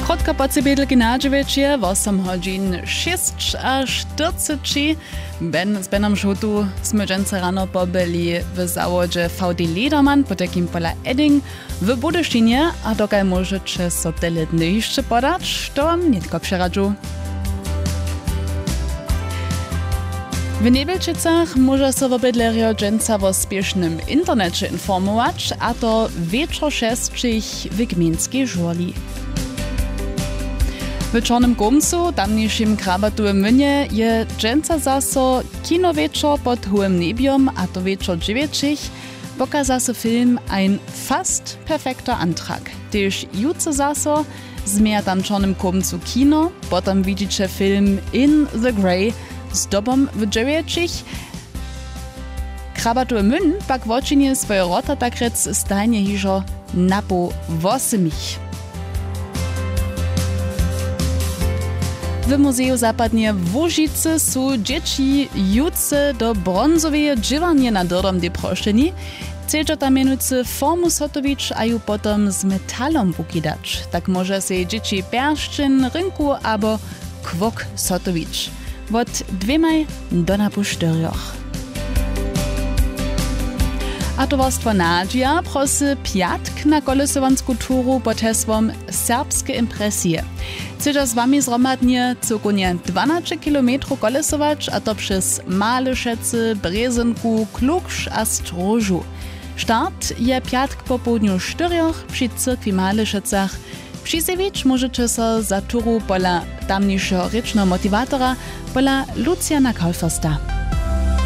Krótka po cybiedelki na 9 je, 8 godzin 6 a 40. Z Benom Žutu sme dżęce rano pobyli w zawodzie VD Lederman, potekim pola Edding w Budysztynie, a dokaj możecie satelitny jeszcze podać, to wam nie tylko przeradzu. W Nebelczycach może so obydlerio dżęca o spiesznym internecie informować, a to wieczor 6 w gminskiej żurli. W Czarnym Gomcu, tamniejszym krabatujem mynie, je dżęca zaso kinowieczor pod hołym nebiom, a to wieczor 9, pokaza so film ein fast perfekter Antrag. Tyż jutro zaso zmieja tam Czarnym Gomcu kino, potem widzicie film In the Grey z dobom w 9. Krabatujem myn pak wočinie swoje rota tak rec stajnie hižo napo 8. W Muzeju Zapadnie w Łužicy są dzieci jutce do brązowej dżiwarnie na Dordom deproszeni. Chcecie tam mianowicie formu sotowić, a ju potem z metalom wukidać. Tak może się dzieci perszczyn, rynku albo kwok sotowić. Od 2 do na 4. A towarstwo Nadia prosy piatk na kolesowansku turu pod hesłom Serbskie impresje. Chcecie z wami zromadnie cokonie 12 km kolesować, a to przez Malešice, Brezynku, Klukš a Strožu. Start je piatk po południu 4 przy cyrkwi Malešicach. Przysewić możecie so za turu pola tamniejszego rycznego motivatora, pola Luciana Kauförsta.